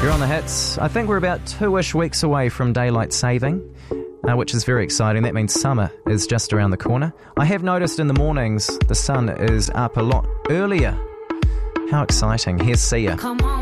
You're on the hits. I think we're about 2-ish weeks away from daylight saving, which is very exciting. That means summer is just around the corner. I have noticed in the mornings the sun is up a lot earlier. How exciting. Here's Sia. Come on.